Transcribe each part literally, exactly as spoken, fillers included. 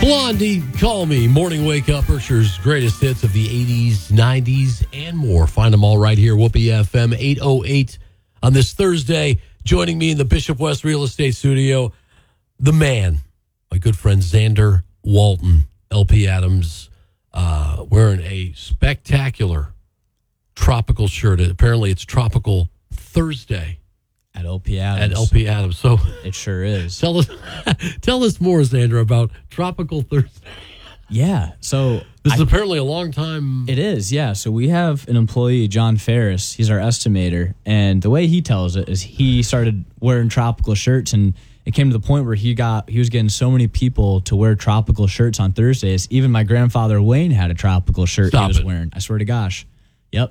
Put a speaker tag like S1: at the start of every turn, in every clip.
S1: Blondie, Call Me, Morning Wake Up, Berkshire's greatest hits of the eighties, nineties, and more. Find them all right here, Whoopee F M eight oh eight on this Thursday. Joining me in the Bishop West Real Estate Studio, the man, my good friend Xander Walton, L P Adams, uh, wearing a spectacular tropical shirt. Apparently it's Tropical Thursday.
S2: At L P Adams.
S1: At L P Adams. So
S2: it sure is.
S1: Tell us, tell us more, Xander, about Tropical Thursday.
S2: Yeah. So
S1: this is
S2: I,
S1: apparently a long time.
S2: It is. Yeah. So we have an employee, John Ferris. He's our estimator, and the way he tells it is he started wearing tropical shirts, and it came to the point where he got he was getting so many people to wear tropical shirts on Thursdays. Even my grandfather Wayne had a tropical shirt
S1: Stop
S2: he was
S1: it.
S2: wearing. I swear to gosh. Yep.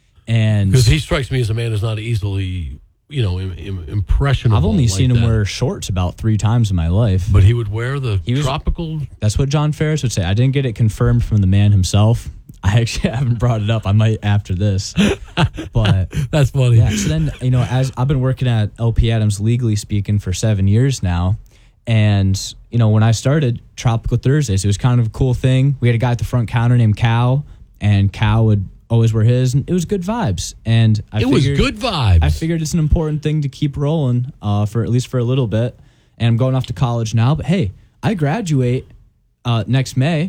S2: And
S1: because he strikes me as a man who's not easily, you know, im- im- impressionable.
S2: I've only
S1: like
S2: seen him
S1: that.
S2: wear shorts about three times in my life.
S1: But he would wear the
S2: He was-
S1: tropical.
S2: That's what John Ferris would say. I didn't get it confirmed from the man himself. I actually haven't brought it up. I might after this. But
S1: That's funny.
S2: yeah, so then, you know, as I've been working at L P Adams, legally speaking, for seven years now. And, you know, when I started Tropical Thursdays, it was kind of a cool thing. We had a guy at the front counter named Cal, and Cal would always wear his, and it was good vibes. And I
S1: it
S2: figured,
S1: was good vibes.
S2: I figured it's an important thing to keep rolling uh, for at least for a little bit. And I'm going off to college now, but hey, I graduate uh, next May,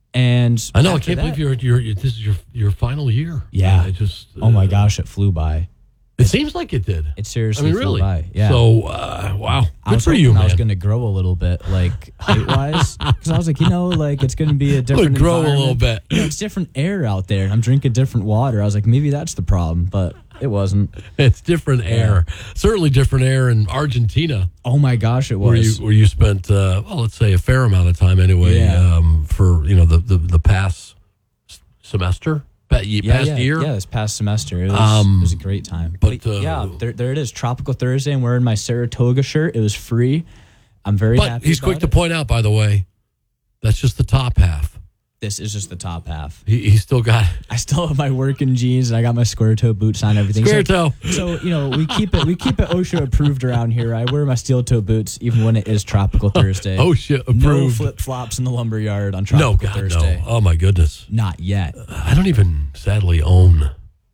S2: and
S1: I know. I
S2: after
S1: can't
S2: that-
S1: believe you're, you're, you're. This is your your final year.
S2: Yeah.
S1: I just.
S2: Oh my
S1: uh,
S2: gosh, it flew by.
S1: It seems like it did.
S2: It seriously
S1: I mean,
S2: flew
S1: really.
S2: by. Yeah.
S1: So, uh, wow.
S2: I
S1: Good
S2: was
S1: for
S2: hoping
S1: you, man.
S2: I was going to grow a little bit, like height wise, because I was like, you know, like it's going to be a different.
S1: Would grow a
S2: environment.
S1: little bit.
S2: You know, it's different air out there. I'm drinking different water. I was like, maybe that's the problem, but it wasn't.
S1: It's different air. Certainly different air in Argentina,
S2: Oh my gosh, it
S1: where you
S2: was.
S1: where you spent, uh, well, let's say a fair amount of time anyway,
S2: Yeah.
S1: um, for you know the the, the past s- semester, pa- ye-
S2: yeah,
S1: past
S2: yeah,
S1: year.
S2: yeah, this past semester, it was,
S1: Um,
S2: it was a great time.
S1: but,
S2: But,
S1: uh,
S2: yeah, there, there it is, Tropical Thursday. I'm wearing my Saratoga shirt. It was free. I'm very
S1: But
S2: happy.
S1: he's
S2: about
S1: quick to
S2: it.
S1: point out, by the way, that's just the top half.
S2: This is just the top half.
S1: He, he's still got
S2: I still have my working jeans, and I got my square toe boots on. Everything.
S1: square
S2: So-
S1: toe.
S2: So, you know, we keep it we keep it OSHA approved around here. I wear my steel toe boots even when it is Tropical Thursday.
S1: Oh shit!
S2: No
S1: Approved.
S2: flip flops in the lumber yard on Tropical
S1: No, God,
S2: Thursday.
S1: no. Oh my goodness.
S2: Not yet.
S1: I don't even sadly own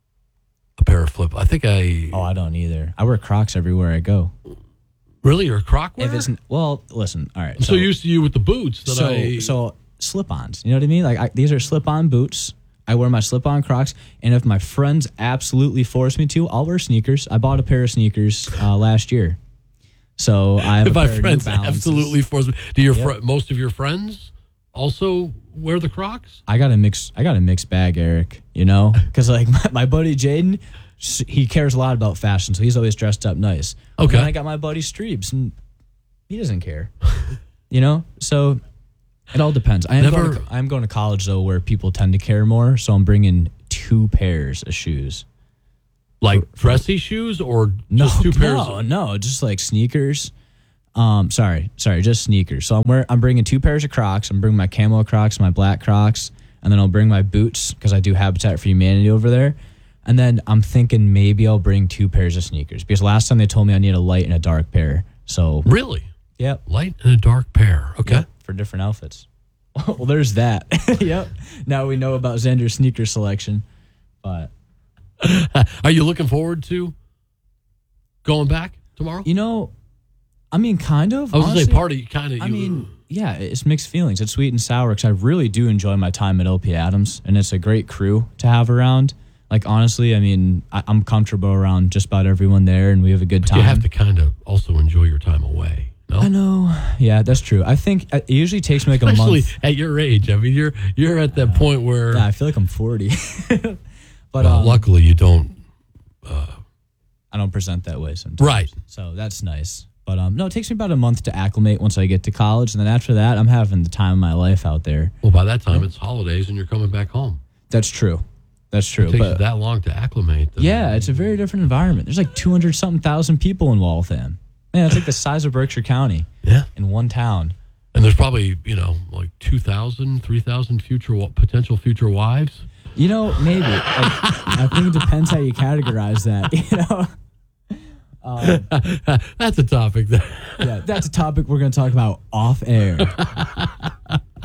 S1: a pair of flip. I think I
S2: Oh, I don't either. I wear Crocs everywhere I go.
S1: really you're a croc wearer.
S2: If it's well, listen. All right.
S1: I'm so, used to you with the boots that
S2: so
S1: I
S2: so slip-ons. You know what I mean? Like I, these are slip-on boots. I wear my slip-on Crocs, and if my friends absolutely force me to, I'll wear sneakers. I bought a pair of sneakers uh, last year, so I have
S1: if
S2: a
S1: my
S2: pair
S1: friends
S2: of New Balances.
S1: absolutely force me. Do your
S2: Yep.
S1: fr- most of your friends also wear the Crocs?
S2: I got a mix. I got a mixed bag, Eric. You know, because like my, my buddy Jaden, s- he cares a lot about fashion, so he's always dressed up nice.
S1: Okay.
S2: And then I got my buddy Streebs, and he doesn't care. You know, so it all depends. I am
S1: Never-
S2: going to, I'm going to college though, where people tend to care more. So I'm bringing two pairs of shoes.
S1: Like dressy shoes or
S2: No,
S1: just two pairs?
S2: no, no, just like sneakers. Um, sorry, sorry, just sneakers. So I'm wearing, I'm bringing two pairs of Crocs. I'm bringing my camo Crocs, my black Crocs, and then I'll bring my boots because I do Habitat for Humanity over there. And then I'm thinking maybe I'll bring two pairs of sneakers because last time they told me I need a light and a dark pair. So
S1: Really?
S2: yep,
S1: Light and a dark pair. Okay.
S2: yep, for different outfits. Well, there's that. Yep. Now we know about Xander's sneaker selection, but.
S1: Are you looking forward to going back tomorrow?
S2: You know, I mean, kind of.
S1: I was going to say
S2: honestly.
S1: party kind of.
S2: I mean, yeah, it's mixed feelings. It's sweet and sour because I really do enjoy my time at L P Adams, and it's a great crew to have around. Like, honestly, I mean, I, I'm comfortable around just about everyone there, and we have a good time.
S1: you have to kind of also enjoy your time away. No?
S2: I know. Yeah, that's true. I think it usually takes me like a
S1: Especially
S2: month.
S1: at your age. I mean, you're you're at that point where.
S2: Yeah, I feel like I'm forty. But
S1: well,
S2: um,
S1: luckily, you don't.
S2: I don't present that way sometimes.
S1: Right.
S2: So that's nice. But um, no, it takes me about a month to acclimate once I get to college, and then after that, I'm having the time of my life out there.
S1: Well, by that time, it's holidays and you're coming back home.
S2: That's true. That's true.
S1: It takes
S2: but
S1: you that long to acclimate. then.
S2: yeah, it's a very different environment. There's like two hundred something thousand people in Waltham. Man, it's like the size of Berkshire County
S1: Yeah.
S2: in one town.
S1: And there's probably, you know, like two thousand, three thousand future wa- potential future wives.
S2: You know, maybe. Like, I think it depends how you categorize that. You know,
S1: That's a topic that
S2: yeah, that's a topic we're going to talk about off air.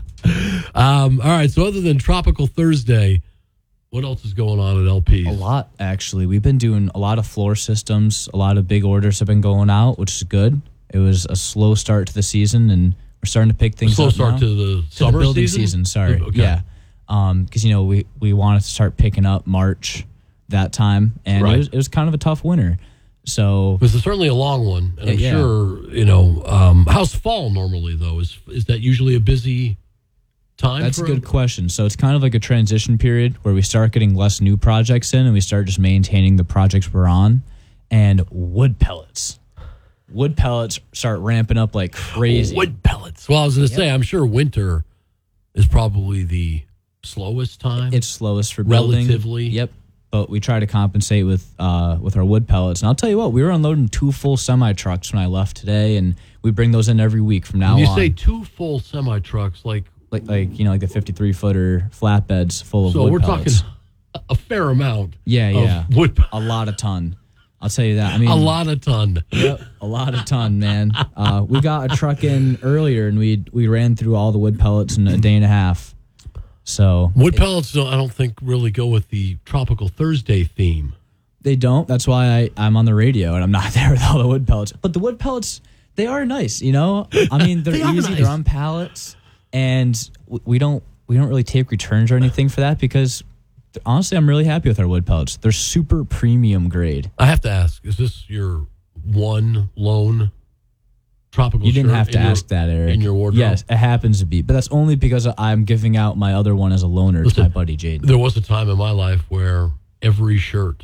S1: Um, all right. So other than Tropical Thursday, what else is going on at L P's?
S2: A lot, actually. We've been doing a lot of floor systems. A lot of big orders have been going out, which is good. It was a slow start to the season, and we're starting to pick things
S1: slow
S2: up
S1: start
S2: now.
S1: to the
S2: to
S1: summer
S2: the building
S1: season?
S2: season. Sorry,
S1: Okay.
S2: yeah, because um, you know we we wanted to start picking up March that time, and
S1: Right.
S2: it was it was kind of a tough winter. So
S1: It was certainly a long one, and I'm
S2: Yeah.
S1: sure you know. Um, how's fall normally though? Is is that usually a busy time?
S2: that's
S1: for
S2: a good question. So it's kind of like a transition period where we start getting less new projects in, and we start just maintaining the projects we're on. And wood pellets, wood pellets start ramping up like crazy.
S1: Wood pellets. Well, I was going to say, I'm sure winter is probably the slowest time.
S2: It's slowest for building.
S1: Relatively.
S2: Yep. But we try to compensate with uh, with our wood pellets. And I'll tell you what, we were unloading two full semi trucks when I left today, and we bring those in every week from now
S1: when you
S2: on.
S1: say two full semi trucks, like
S2: like like you know like the fifty-three footer flatbeds full of
S1: so,
S2: wood
S1: we're
S2: pellets.
S1: talking a fair amount.
S2: Yeah,
S1: of
S2: yeah.
S1: wood.
S2: A lot of ton. I'll tell you that. I mean,
S1: A lot of ton.
S2: Yep, a lot of ton, man. Uh, we got a truck in earlier, and we we ran through all the wood pellets in a day and a half. So
S1: Wood pellets, don't, I don't think, really go with the Tropical Thursday theme.
S2: they don't. That's why I, I'm on the radio and I'm not there with all the wood pellets. But the wood pellets, they are nice, you know? I mean, they're
S1: They are
S2: easy.
S1: nice.
S2: They're on pallets. And w- we don't we don't really take returns or anything for that because, honestly, I'm really happy with our wood pellets. They're super premium grade.
S1: I have to ask, is this your one lone tropical
S2: You didn't
S1: shirt
S2: have to
S1: in your-
S2: ask that, Eric.
S1: in your wardrobe?
S2: Yes, it happens to be. But that's only because I'm giving out my other one as a loaner
S1: Listen,
S2: to my buddy Jaden.
S1: There was a time in my life where every shirt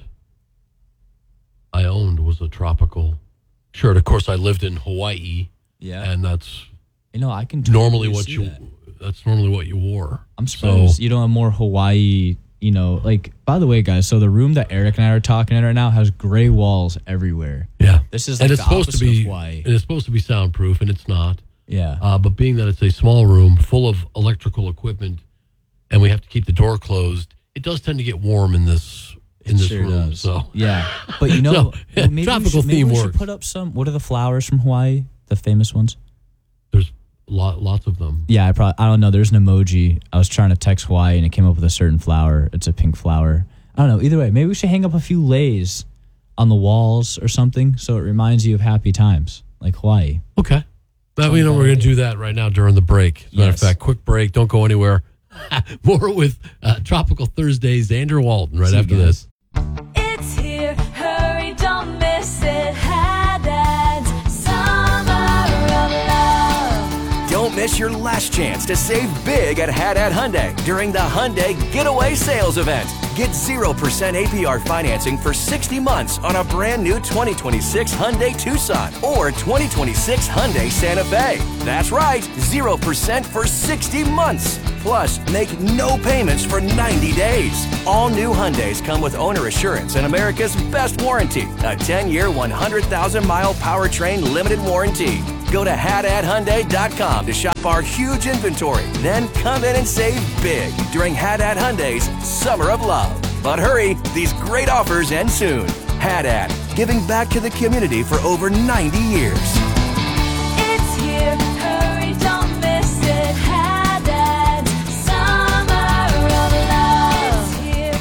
S1: I owned was a tropical shirt. Of course, I lived in Hawaii,
S2: Yeah.
S1: and that's
S2: You know, I can totally
S1: normally what
S2: see
S1: you
S2: that.
S1: that's normally what you wore.
S2: I'm surprised you don't have more Hawaii, you know, like, by the way, guys, so the room that Eric and I are talking in right now has gray walls everywhere.
S1: Yeah,
S2: This is
S1: and
S2: like
S1: it's
S2: the
S1: supposed to
S2: opposite
S1: be
S2: of Hawaii.
S1: and it's supposed to be soundproof, and it's not.
S2: Yeah.
S1: Uh, but being that it's a small room full of electrical equipment, and we have to keep the door closed, it does tend to get warm in this in this
S2: Sure
S1: room.
S2: does.
S1: So
S2: Yeah. But you know,
S1: So, yeah,
S2: maybe
S1: tropical
S2: we should, maybe
S1: theme
S2: we should
S1: works.
S2: put up some, what are the flowers from Hawaii? The famous ones?
S1: there's lot, lots of them.
S2: Yeah, I probably, I don't know. There's an emoji. I was trying to text Hawaii and it came up with a certain flower. It's a pink flower. I don't know. Either way, maybe we should hang up a few lays on the walls or something so it reminds you of happy times like Hawaii.
S1: Okay. That, you know, we're going to do that right now during the break. As a matter of
S2: Yes.
S1: fact, quick break. Don't go anywhere. More with uh, Tropical Thursdays, Andrew Walton, right
S2: See you
S1: after
S2: guys.
S1: this.
S3: It's here, hurry, don't miss it. Haddad's Summer of Love.
S4: Don't miss your last chance to save big at Haddad Hyundai during the Hyundai Getaway Sales Event. Get zero percent A P R financing for sixty months on a brand new twenty twenty-six Hyundai Tucson or twenty twenty-six Hyundai Santa Fe. That's right, zero percent for sixty months. Plus, make no payments for ninety days. All new Hyundais come with owner assurance and America's best warranty, a ten-year, one hundred thousand mile powertrain limited warranty. Go to Haddad Hyundai dot com to shop our huge inventory. Then come in and save big during Haddad Hyundai's Summer of Love. But hurry, these great offers end soon. Haddad, giving back to the community for over ninety years.
S3: It's here, hurry, don't miss it. Haddad's Summer of Love. It's here.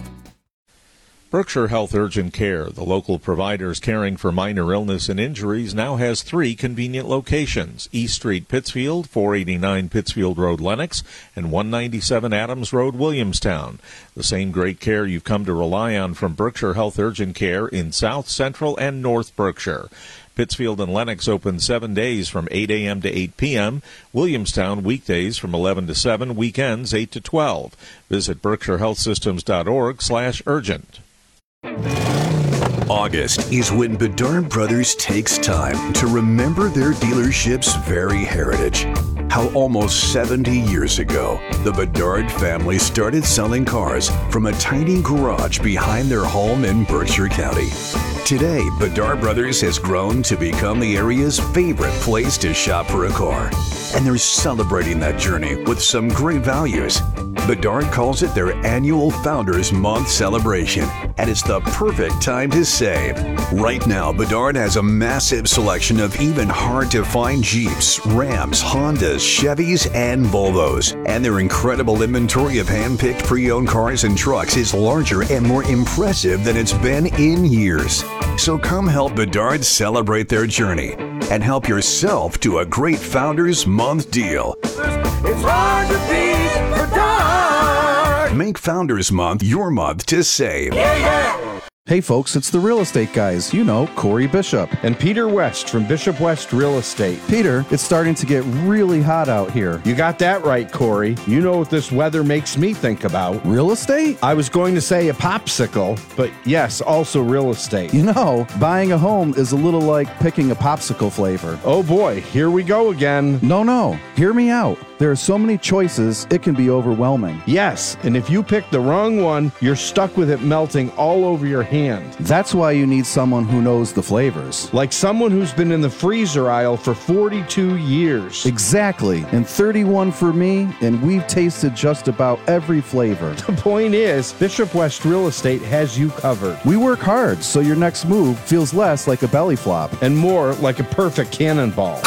S5: Berkshire Health Urgent Care, the local providers caring for minor illness and injuries, now has three convenient locations: East Street, Pittsfield, four eighty-nine Pittsfield Road, Lenox, and one ninety-seven Adams Road, Williamstown. The same great care you've come to rely on from Berkshire Health Urgent Care in South, Central, and North Berkshire. Pittsfield and Lenox open seven days from eight a.m. to eight p.m. Williamstown weekdays from eleven to seven, weekends eight to twelve. Visit berkshire health systems dot org slash urgent.
S6: August is when Bedard Brothers takes time to remember their dealership's very heritage. How almost seventy years ago, the Bedard family started selling cars from a tiny garage behind their home in Berkshire County. Today, Bedard Brothers has grown to become the area's favorite place to shop for a car. And they're celebrating that journey with some great values. Bedard calls it their annual Founders Month celebration, and it's the perfect time to save. Right now, Bedard has a massive selection of even hard-to-find Jeeps, Rams, Hondas, Chevys, and Volvos. And their incredible inventory of hand-picked pre-owned cars and trucks is larger and more impressive than it's been in years. So come help Bedard celebrate their journey and help yourself to a great Founders Month deal.
S7: It's hard to beat Bedard.
S6: Make Founders Month your month to save.
S7: Yeah, yeah.
S8: Hey folks, it's the real estate guys. You know, Corey Bishop.
S9: And Peter West from Bishop West Real Estate.
S8: Peter, it's starting to get really hot out here.
S9: You got that right, Corey. You know what this weather makes me think about.
S8: Real estate?
S9: I was going to say a popsicle, but yes, also real estate.
S8: You know, buying a home is a little like picking a popsicle flavor.
S9: Oh boy, here we go again.
S8: No, no, hear me out. There are so many choices, it can be overwhelming.
S9: Yes, and if you pick the wrong one, you're stuck with it melting all over your hand.
S8: That's why you need someone who knows the flavors.
S9: Like someone who's been in the freezer aisle for forty-two years.
S8: Exactly, and thirty-one for me, and we've tasted just about every flavor.
S9: The point is, Bishop West Real Estate has you covered.
S8: We work hard so your next move feels less like a belly flop.
S9: And more like a perfect cannonball.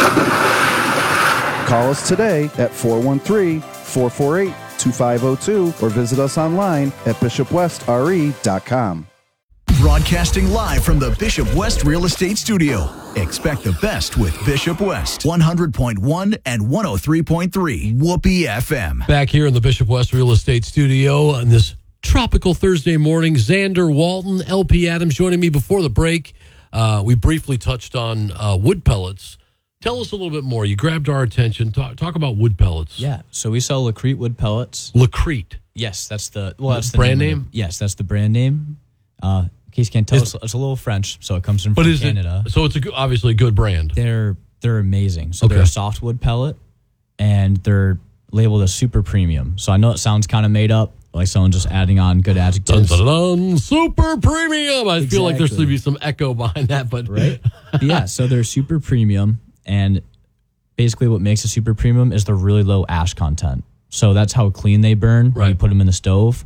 S8: Call us today at four one three, four four eight, two five zero two or visit us online at bishop west r e dot com.
S10: Broadcasting live from the Bishop West Real Estate Studio. Expect the best with Bishop West. one hundred point one and one oh three point three Whoopee F M.
S1: Back here in the Bishop West Real Estate Studio on this tropical Thursday morning, Xander Walton, L P Adams joining me before the break. Uh, we briefly touched on uh, wood pellets. Tell us a little bit more. You grabbed our attention. Talk, talk about wood pellets.
S2: Yeah, so we sell Lacrete wood pellets.
S1: Lacrete.
S2: Yes, that's the well, that's the
S1: brand
S2: name.
S1: name?
S2: of the- yes, that's the brand name. Uh, in case you can't tell,
S1: Is-
S2: it's, it's a little French, so it comes from,
S1: But
S2: from
S1: is
S2: Canada.
S1: it, so it's a, good- obviously a good brand.
S2: They're they're amazing. So
S1: Okay.
S2: they're a softwood pellet, and they're labeled as super premium. So I know it sounds kind of made up, like someone just adding on good
S1: Dun,
S2: adjectives.
S1: dun, dun, super premium. I feel like there
S2: Exactly.
S1: should be some echo behind that, but
S2: Right? Yeah, so they're super premium, and basically what makes a super premium is the really low ash content. So that's how clean they burn when you
S1: Right.
S2: put them in the stove.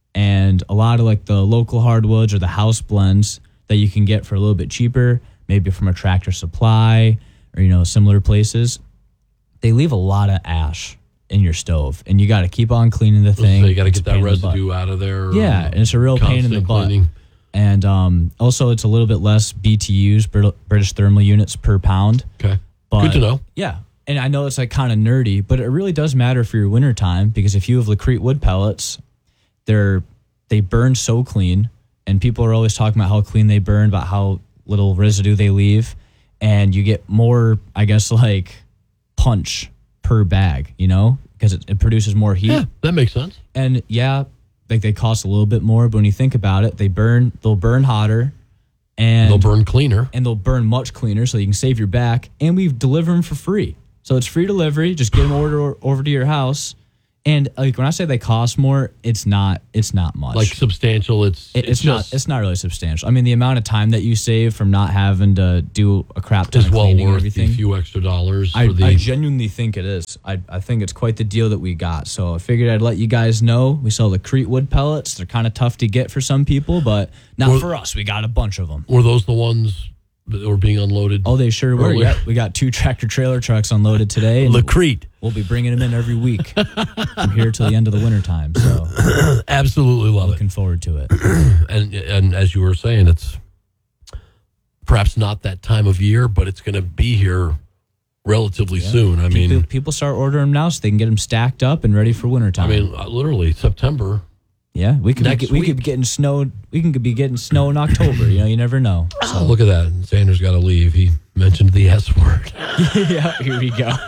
S2: And a lot of like the local hardwoods or the house blends that you can get for a little bit cheaper, maybe from a Tractor Supply or, you know, similar places, they leave a lot of ash in your stove, and you got to keep on cleaning the thing.
S1: so you got to
S2: It's
S1: get
S2: a pain
S1: that
S2: in the butt.
S1: residue out of there.
S2: Yeah, and it's a real pain in the
S1: Constant
S2: butt.
S1: cleaning.
S2: And um, also, it's a little bit less B T Us, Brit- British thermal units per pound.
S1: Okay.
S2: But,
S1: Good to know.
S2: Yeah. And I know it's like kind of nerdy, but it really does matter for your wintertime, because if you have Lacrete wood pellets, they're they burn so clean, and people are always talking about how clean they burn, about how little residue they leave, and you get more, I guess, like punch per bag, you know, because it, it produces more heat.
S1: Yeah, that makes sense.
S2: And yeah, like they cost a little bit more, but when you think about it, they burn, they'll burn hotter, and
S1: They'll burn cleaner.
S2: and they'll burn much cleaner, so you can save your back. And we deliver them for free, so it's free delivery. Just get them order over to your house. And like when I say they cost more, it's not it's not much.
S1: Like substantial. It's
S2: It-
S1: it's,
S2: it's, not
S1: just
S2: it's not really substantial. I mean, the amount of time that you save from not having to do a crap ton
S1: is
S2: of
S1: well
S2: cleaning and
S1: worth the
S2: everything.
S1: few extra dollars
S2: I,
S1: for the.
S2: I genuinely think it is. I, I think it's quite the deal that we got. So I figured I'd let you guys know. We sell the Lacrete wood pellets. They're kind of tough to get for some people, but not
S1: Well-
S2: for us. We got a bunch of them.
S1: were those the ones that were being unloaded?
S2: Oh, they sure were.
S1: Earlier.
S2: Yeah, we got two tractor trailer trucks unloaded today. And
S1: Lacrete.
S2: we'll be bringing them in every week from here till the end of the wintertime. So
S1: Absolutely love it.
S2: looking forward to it.
S1: And and as you were saying, it's perhaps not that time of year, but it's going to be here relatively soon. I
S2: people,
S1: mean,
S2: people start ordering them now so they can get them stacked up and ready for
S1: I
S2: wintertime.
S1: mean, uh, literally September.
S2: yeah, we could be,
S1: next
S2: get- we
S1: week.
S2: could be getting snow. We can be getting snow in October. You know, you never know.
S1: Oh, look at that. Xander's got to leave. He mentioned the S word.
S2: Yeah, here we go.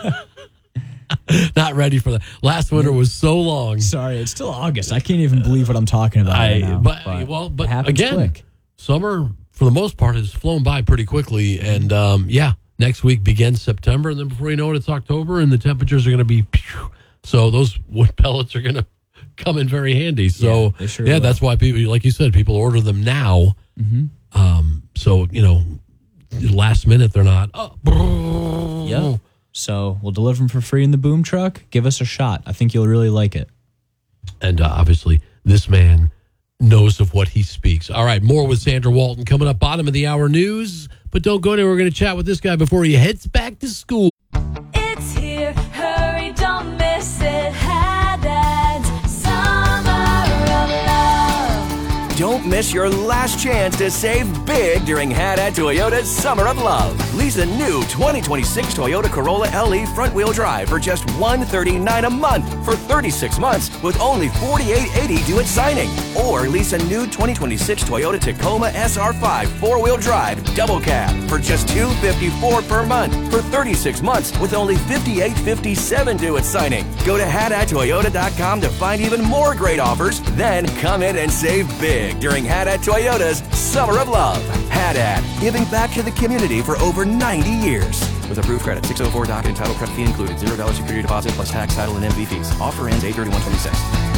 S1: Not ready for that. Last winter was so long.
S2: Sorry, it's still August. I can't even believe what I'm talking about
S1: I
S2: right now.
S1: but, well, but
S2: it happens
S1: again,
S2: quick.
S1: summer for the most part has flown by pretty quickly, and um, yeah, next week begins September, and then before you know it, it's October, and the temperatures are going to be. Phew, so those wood pellets are going to come in very handy. So
S2: Yeah, they sure
S1: yeah,
S2: will.
S1: that's why people, like you said, people order them now.
S2: Mm-hmm.
S1: Um, so you know, last minute they're not. Oh,
S2: Yep. So we'll deliver them for free in the boom truck. Give us a shot. I think you'll really like it.
S1: And uh, obviously, this man knows of what he speaks. All right, more with Sandra Walton coming up, bottom of the hour news. But don't go anywhere. We're going to chat with this guy before he heads back to school.
S3: It's here, hurry, don't miss it. Haddad's Summer of Love.
S4: Don't miss your last chance to save big during Haddad Toyota's Summer of Love. Lease a new twenty twenty-six Toyota Corolla L E front-wheel drive for just one hundred thirty-nine dollars a month for thirty-six months with only forty-eight eighty due at signing. Or lease a new twenty twenty-six Toyota Tacoma S R five four-wheel drive double cab for just two hundred fifty-four dollars per month for thirty-six months with only fifty-eight fifty-seven due at signing. Go to Haddad Toyota dot com to find even more great offers. Then come in and save big during Haddad Toyota's Summer of Love. Haddad, giving back to the community for over ninety years. With approved credit, six oh four docket and title prep fee included. zero dollars security deposit plus tax, title, and M V fees. Offer ends eight thirty-one twenty-six.